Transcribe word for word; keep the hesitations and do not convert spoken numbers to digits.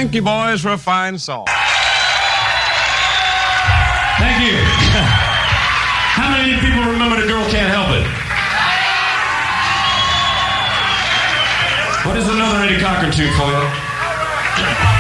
Thank you, boys, for a fine song. Thank you. How many people remember The Girl Can't Help It? What is another Eddie Cochran tune for you?